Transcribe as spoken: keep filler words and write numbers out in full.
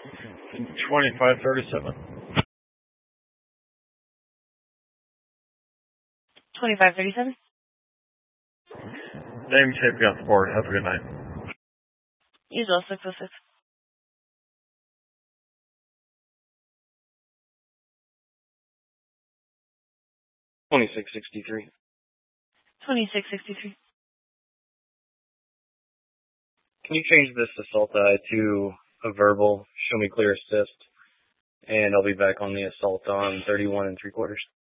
twenty-five thirty-seven. twenty-five thirty-seven. Name tape got the board. Have a good night. Use all six oh six. twenty-six sixty-three. twenty-six sixty-three. Can you change this assault die to a verbal, show me clear assist, and I'll be back on the assault on thirty-one and three quarters.